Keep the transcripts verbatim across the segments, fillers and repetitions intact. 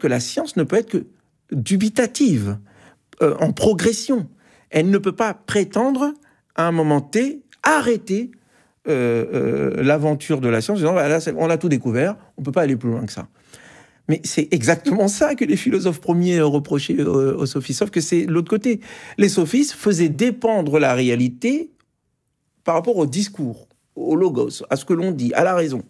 que la science ne peut être que dubitative, euh, en progression. Elle ne peut pas prétendre, à un moment T, arrêter euh, euh, l'aventure de la science, en disant, bah, là, on a tout découvert, on ne peut pas aller plus loin que ça. Mais c'est exactement ça que les philosophes premiers reprochaient aux, aux sophistes, sauf que c'est l'autre côté. Les sophistes faisaient dépendre la réalité par rapport au discours, au logos, à ce que l'on dit, à la raison.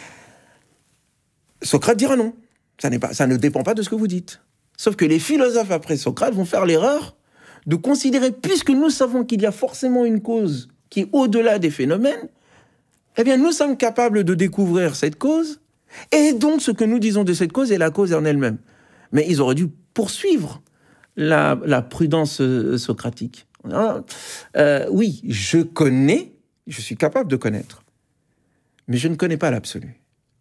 Socrate dira non, ça, n'est pas, ça ne dépend pas de ce que vous dites. Sauf que les philosophes après Socrate vont faire l'erreur de considérer, puisque nous savons qu'il y a forcément une cause qui est au-delà des phénomènes, eh bien nous sommes capables de découvrir cette cause, et donc ce que nous disons de cette cause est la cause en elle-même. Mais ils auraient dû poursuivre la, la prudence euh, socratique. Ah, euh, oui, je connais, je suis capable de connaître, mais je ne connais pas l'absolu.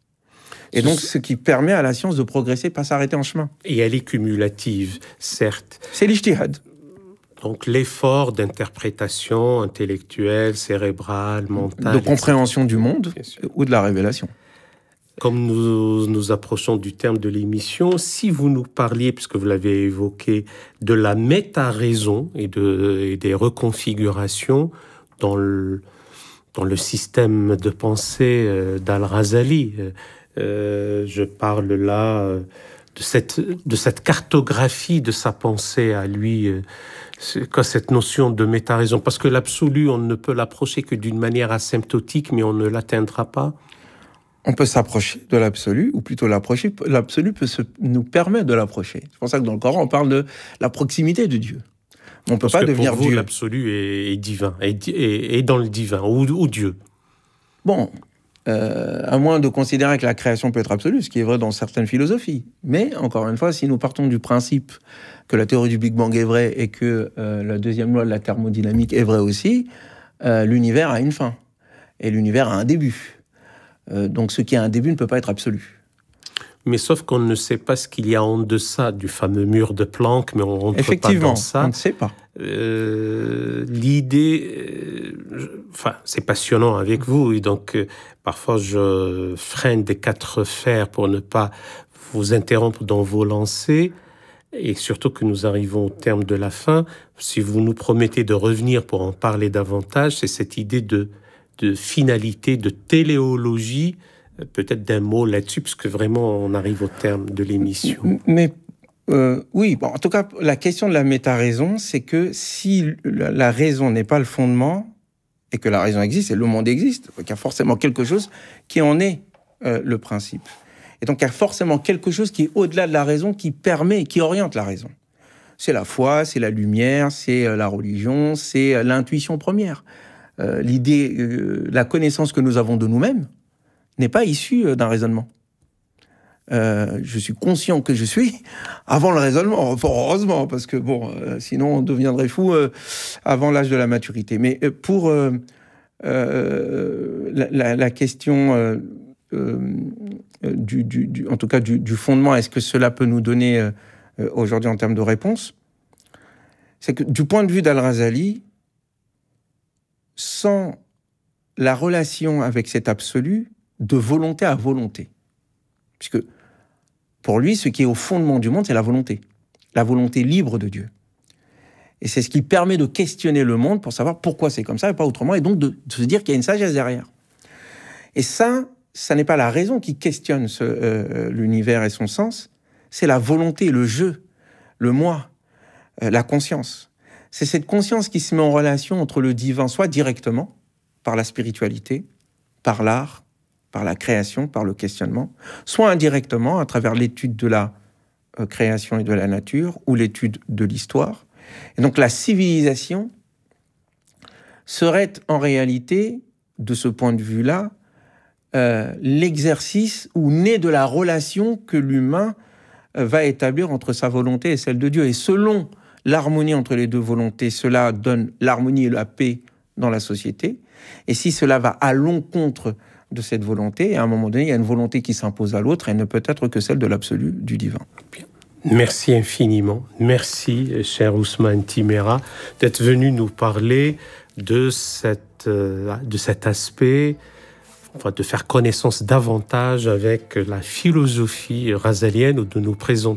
Et donc, ce qui permet à la science de progresser, pas s'arrêter en chemin. Et elle est cumulative, certes. C'est l'ijtihad. Donc, l'effort d'interprétation intellectuelle, cérébrale, mentale... De compréhension du monde ou de la révélation. Comme nous nous approchons du terme de l'émission, si vous nous parliez, puisque vous l'avez évoqué, de la méta-raison et, de, et des reconfigurations dans le, dans le système de pensée d'Al-Razali, euh, je parle là de cette, de cette cartographie de sa pensée à lui, euh, cette notion de méta-raison. Parce que l'absolu, on ne peut l'approcher que d'une manière asymptotique, mais on ne l'atteindra pas. On peut s'approcher de l'absolu, ou plutôt l'approcher, l'absolu peut se, nous permettre de l'approcher. C'est pour ça que dans le Coran, on parle de la proximité de Dieu. On ne peut pas devenir Dieu. Pour vous, l'absolu est, est divin, est, est, est dans le divin, ou, ou Dieu. Bon, euh, à moins de considérer que la création peut être absolue, ce qui est vrai dans certaines philosophies. Mais, encore une fois, si nous partons du principe que la théorie du Big Bang est vraie et que euh, la deuxième loi de la thermodynamique est vraie aussi, euh, l'univers a une fin. Et l'univers a un début. Euh, donc ce qui a un début ne peut pas être absolu. Mais sauf qu'on ne sait pas ce qu'il y a en deçà du fameux mur de Planck, mais on rentre pas dans ça. On ne sait pas. Euh, l'idée, euh, enfin, c'est passionnant avec vous, et donc euh, parfois je freine des quatre fers pour ne pas vous interrompre dans vos lancées, et surtout que nous arrivons au terme de la fin. Si vous nous promettez de revenir pour en parler davantage, c'est cette idée de de finalité, de téléologie, peut-être d'un mot là-dessus, parce que vraiment, on arrive au terme de l'émission. Mais euh, oui, bon, en tout cas, la question de la méta-raison, c'est que si la, la raison n'est pas le fondement, et que la raison existe, et le monde existe, il y a forcément quelque chose qui en est euh, le principe. Et donc, il y a forcément quelque chose qui est au-delà de la raison, qui permet, qui oriente la raison. C'est la foi, c'est la lumière, c'est la religion, c'est l'intuition première. Euh, l'idée, euh, la connaissance que nous avons de nous-mêmes n'est pas issue euh, d'un raisonnement. Euh, je suis conscient que je suis avant le raisonnement, fort heureusement, parce que bon, euh, sinon on deviendrait fou euh, avant l'âge de la maturité. Mais euh, pour euh, euh, la, la, la question euh, euh, du, du, du, en tout cas du, du fondement, est-ce que cela peut nous donner euh, aujourd'hui en termes de réponse ? C'est que du point de vue d'Al-Razali, sans la relation avec cet absolu, de volonté à volonté. Puisque, pour lui, ce qui est au fondement du monde, c'est la volonté. La volonté libre de Dieu. Et c'est ce qui permet de questionner le monde pour savoir pourquoi c'est comme ça et pas autrement, et donc de, de se dire qu'il y a une sagesse derrière. Et ça, ça n'est pas la raison qui questionne ce, euh, l'univers et son sens, c'est la volonté, le jeu, le moi, euh, la conscience. C'est cette conscience qui se met en relation entre le divin, soit directement, par la spiritualité, par l'art, par la création, par le questionnement, soit indirectement, à travers l'étude de la euh, création et de la nature, ou l'étude de l'histoire. Et donc la civilisation serait en réalité, de ce point de vue-là, euh, l'exercice ou né de la relation que l'humain euh, va établir entre sa volonté et celle de Dieu. Et selon l'harmonie entre les deux volontés, cela donne l'harmonie et la paix dans la société. Et si cela va à l'encontre de cette volonté, à un moment donné, il y a une volonté qui s'impose à l'autre, elle ne peut être que celle de l'absolu, du divin. Bien. Merci infiniment. Merci, cher Ousmane Timéra, d'être venu nous parler de, cette, de cet aspect, enfin, de faire connaissance davantage avec la philosophie razalienne, ou de nous présenter